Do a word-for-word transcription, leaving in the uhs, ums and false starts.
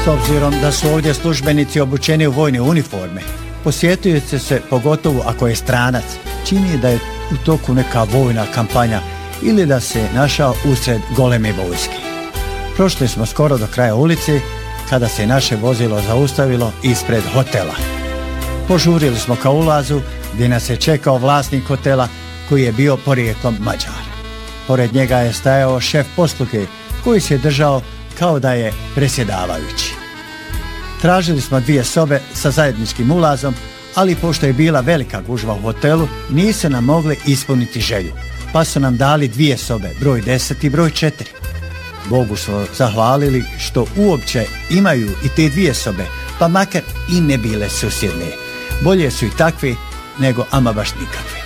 S obzirom da su ovdje službenici obučeni u vojne uniforme, posjetioci se, pogotovo ako je stranac, čini da je u toku neka vojna kampanja ili da se našao usred goleme vojske. Prošli smo skoro do kraja ulice kada se naše vozilo zaustavilo ispred hotela. Požurili smo ka ulazu gdje nas je čekao vlasnik hotela koji je bio porijeklom Mađar. Pored njega je stajao šef posluke koji se držao kao da je predsjedavajući. Tražili smo dvije sobe sa zajedničkim ulazom, ali pošto je bila velika gužva u hotelu, nisu nam mogli ispuniti želju, pa su nam dali dvije sobe, broj deset i broj četiri. Bogu smo zahvalili što uopće imaju i te dvije sobe, pa makar i ne bile susjedne. Bolje su i takve nego ama baš nikakve.